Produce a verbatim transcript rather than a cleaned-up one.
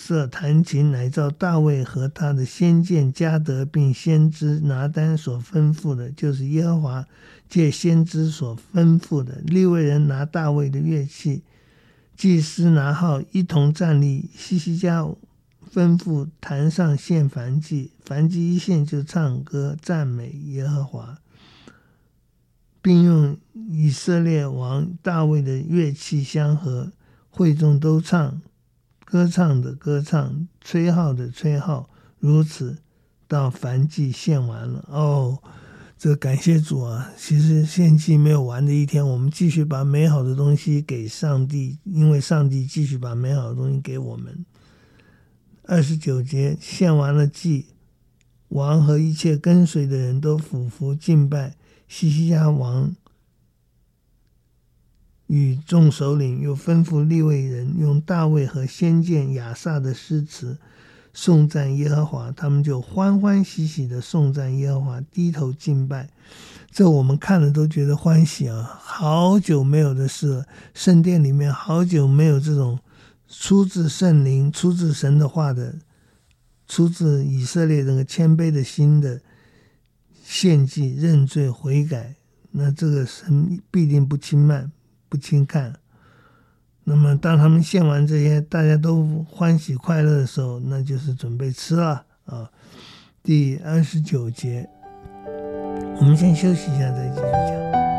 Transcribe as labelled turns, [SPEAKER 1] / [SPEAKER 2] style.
[SPEAKER 1] 瑟弹琴，乃照大卫和他的先见迦得并先知拿单所吩咐的，就是耶和华借先知所吩咐的。利未人拿大卫的乐器，祭司拿号，一同站立。希西家吩咐坛上献燔祭，燔祭一献就唱歌赞美耶和华，并用以色列王大卫的乐器相合，会众都唱，歌唱的歌唱，吹号的吹号，如此到燔祭献完了。哦，这感谢主啊！其实献祭没有完的一天，我们继续把美好的东西给上帝，因为上帝继续把美好的东西给我们。二十九节，献完了祭，王和一切跟随的人都俯伏敬拜。希西家王与众首领又吩咐利未人用大卫和先见亚萨的诗词颂赞耶和华，他们就欢欢喜喜的颂赞耶和华，低头敬拜。这我们看了都觉得欢喜啊！好久没有的事了，圣殿里面好久没有这种出自圣灵、出自神的话的、出自以色列这个谦卑的心的献祭、认罪悔改，那这个神必定不轻慢不轻看。那么当他们献完这些大家都欢喜快乐的时候，那就是准备吃了啊。第二十九节，我们先休息一下再继续讲。